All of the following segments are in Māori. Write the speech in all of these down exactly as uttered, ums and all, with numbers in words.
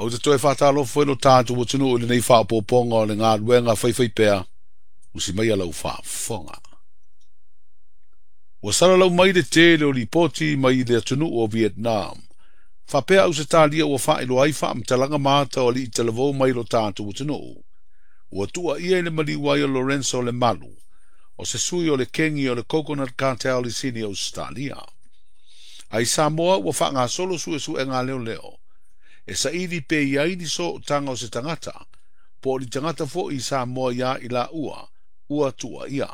Au te toi whātalo whai no tātu o tunu o le nei whāpoponga o le ngā ruenga whaiwhai pēr, usi mai alau whāwhonga. Wa sara lau mai de te leo li poti mai le tunu o Vietnam. Whapea au se tālia ua whaelo ai wha amtalanga māta o li i televou mai lo tātu o tunu. Ua tua ia le maliwai o Lorenzo le malu, o se sui o le kengi o le coconut cartel li sini o Stalia. Ai Samoa ua wha ngā solo sue su e ngā leo leo. E sa ili pe iai ni so tanga o se tangata, po li tangata fo i Samoa ia i la ua, ua tua ia.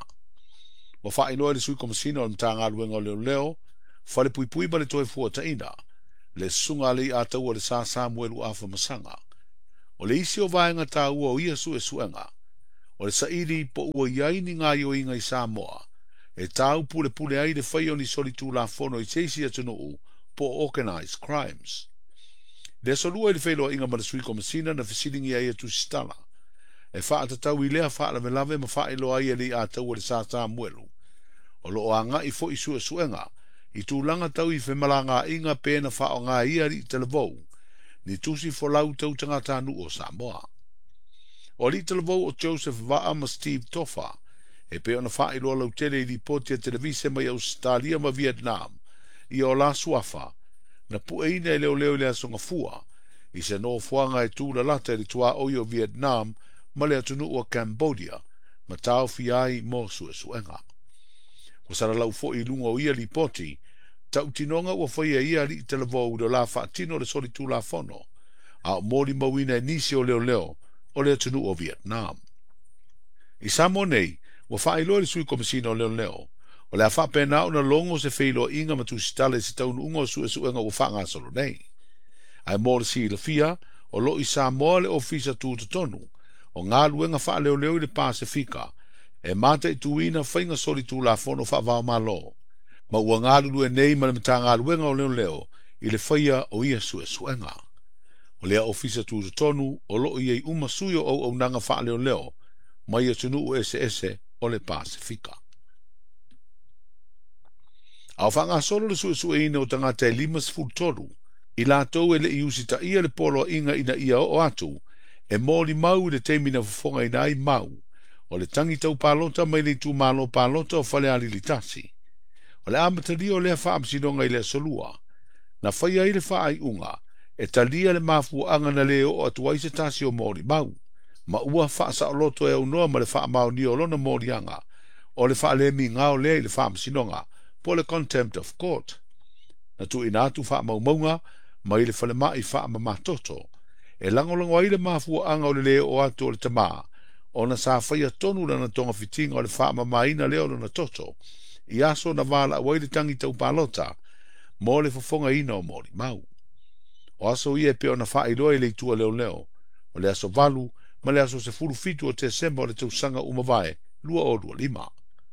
Wa wha inoa le sui komasina o le mtanga aluenga o leo leo, whale pui pui ma le toi fua ta ina, le sunga le i ata ua le sa Samuelu afa masanga. O le isi o vaenga ta ua o ia su e suenga, o le sa ili po ua iai ni ngā yo inga i Samoa, e tau pule pule ai le whaio ni soli tu la fono i teisi atunu u, po organized crimes. Le solua i le whailo inga ma le sui komasina na fisilingi ai atu stala. E wha atatau i lea wha lave lave ma wha ilo ai ali a tau le sa Samuelu. O lo o anga i fo i sua suenga, i tūlanga tau i whemalanga inga pēna wha o ngā iari i televou, ni tusi fo lau tau tangata nu o Samoa. O li televou o Joseph Vaa ma Steve Toffa, e pe ona wha ilo lau tele i li potia televise mai Australia ma Vietnam, i o la suafa, na pueina e leo leo lea songa fua, i se no fuanga e tūla lata i tua oio Vietnam, ma lea tunu o Cambodia, ma tau fiai mo sue suenga. Wa sara lau fo i lunga o ia li poti, tau tinonga ua whaia ia li televou do la whaatino le soli tū la fono, a mori mawina e nisi o leo leo, o lea tunu o Vietnam. I Samoa nei, ua whailo le sui komisina o leo leo, o le a whapena o na longo se whilo inga matu sitale si taunu ungo su e suenga o whanga solo nei. Ai mōre si la fia, o lo i Samoa le ofisa tū tonu, o ngā luenga wha leo leo i le Pasifika, e mata i tuina whainga soli tū la fono wha vau malo, ma ua ngā lue nei ma le mta ngā luenga o leo leo, i le whaia o ia su e suenga. O lea ofisa tū tonu, o lo i ei uma suyo o au nanga wha leo leo, ma ia tunu o ese ese o le Pasifika. Au whanga solo le sue sue ina o tangata e limas fultoru, i la tau e le i usi ta ia le polo inga ina ia o atu, e mōli mau le teimina fufonga ina ai mau, o le tangi tau palota mai le tu malo palota o fale ali li tasi. O le amatali o lea whaamsinonga i lea solua, na whaia i le wha ai unga, e talia le mafu anga na leo o atu aise tasi o mōli mau, ma ua wha sa o loto e unoa ma le wha mau ni o lona mōli anga, o le wha le mi ngao lea i le whaamsinonga, po le contempt of court. Na tu ina atu wha maumaunga, mai le whale mai wha mamatoto, e langolongo ai le mafua anga o le leo o atu o le tamaa, o na sa whaia tonu na tonga fitinga o le wha mamaina leo na toto, i aso na wala a waile tangi tau palota, mo le fofonga ina o mori mau. O aso ia pe o na wha iloa i le itua leo leo, o le aso valu, ma le aso se furu fitu o te semba o le tau sanga umavae, lua o lua lima.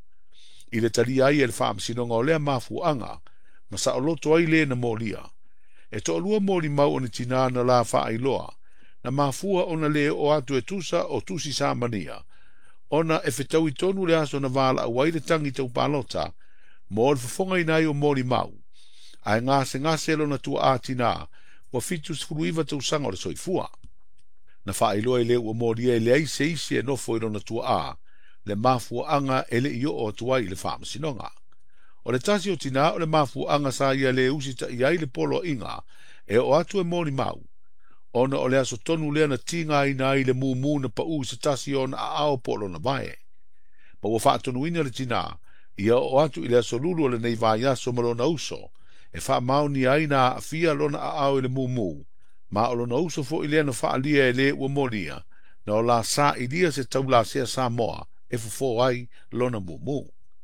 I le tali ai e le wha amsinonga o lea mafu anga, ma sa o loto ai le na molia. E to lua moli mau o ni tina na la wha ailoa, na mafua o na le o atu e tusa o tusi sa mania. Ona e whetau i tonu le aso na wala a waile tangi tau palota, mo le fafonga inai o moli mau. Ai ngase ngase lo na tua atina, wa fitu sifuru iwa tau sanga o le soifua. Na wha ailoa i le ua molia e le aise isi e nofo i lo na tua a, le mafua anga ele i o atua i le whaamasinonga. O le tasi o tina o le mafua anga sa ia le usita i ai le polo inga e o atu e moni mau. Ona o le aso tonu lea na tinga ina ai le mumu na pau se tasi o na ao polo na vae. Ma ua whaatonu ina le tina ia o atu i le aso lulu o le nei vai aso malo na uso e wha mau ni ai na afia lona a ao i le mumu. Ma o lona uso fo i lea na wha alia e le ua molia na o la sa i lia se tau la sea Samoa e fufo ai lona mumu.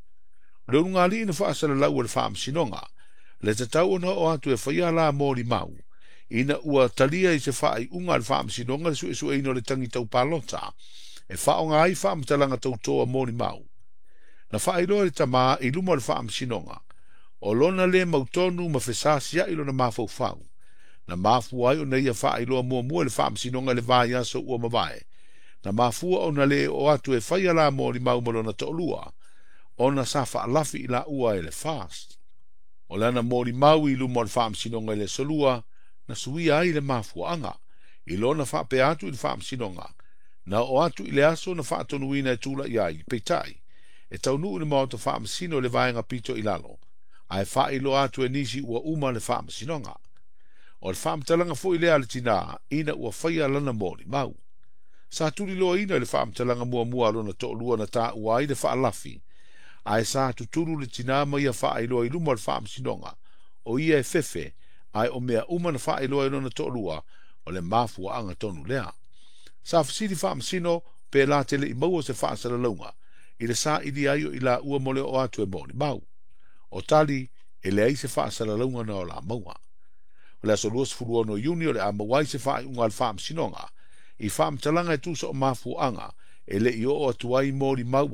Le unga li ina whaasala lau le whaamsinonga, le te tau ona o atu e whaia la mōri mau, ina ua talia i se whaai unga le whaamsinonga le su e su eino le tangi tau palota, e whaonga ai whaamtalanga tau toa mōri mau. Na whaai loa le tamaa i luma le whaamsinonga, o lona le mautonu ma whesasia i lona mafau whau, na mafu ai o na ia whaai loa mua mua le whaamsinonga le vai aso ua mawae, na mafua o na le o atu e whaia la mōri mau malona to'olua, ona sa faalafi i la ua e le fast. O lana mori mau i lumo al whaamsinonga i le solua, na suia ai le mafuanga, I lona wha pe atu i le wha msinonga, na o atu i le aso na wha tonu ina e tula i ai, peitai, e tau nuu ni mao ta wha msino le vaenga pito i lalo, ai wha i lo atu e nisi ua uma le wha msinonga. O le wha mtalanga fo i lea le tina, ina ua whaia lana mōni mau. Sa tuli loa ina le wha mtalanga mua mua lona to lua na ta ua i le wha lafi, ai sa tuturu le tina ma ia wha i loa i luma le wha msinonga, o ia e fefe, ai o mea uma na wha i loa i lona to lua, o le mafua anga tonu lea. Sa fasiri wha msino, pe la tele i maua se wha salalunga, i le sa i di aio i la ua mole o atu e mōni mau. O tali, e le ai se wha salalunga na o la maua. O le aso luas fuluono yuni o le amawai se wha i unga le wha msinonga, i wha mtalanga e tusa o mafua anga, e le i o atuai mōni mau